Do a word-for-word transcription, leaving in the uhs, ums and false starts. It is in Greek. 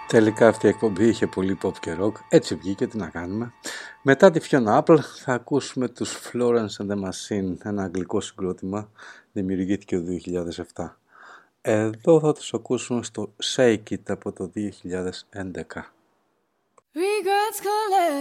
Τελικά αυτή η εκπομπή είχε πολύ pop και rock, έτσι βγήκε, τι να κάνουμε. Μετά τη Fiona Apple θα ακούσουμε τους Florence and the Machine, ένα αγγλικό συγκρότημα, δημιουργήθηκε το δύο χιλιάδες επτά. Εδώ θα τους ακούσουμε στο Shake It από το δύο χιλιάδες έντεκα.